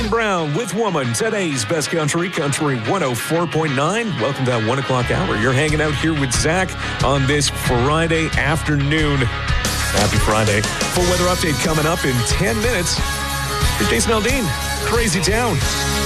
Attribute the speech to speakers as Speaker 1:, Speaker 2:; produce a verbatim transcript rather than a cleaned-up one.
Speaker 1: Brown with Woman, today's best country, Country one oh four point nine. Welcome to that one o'clock hour. You're hanging out here with Zach on this Friday afternoon. Happy Friday. Full weather update coming up in ten minutes. Here's Jason Aldean, Crazy Town.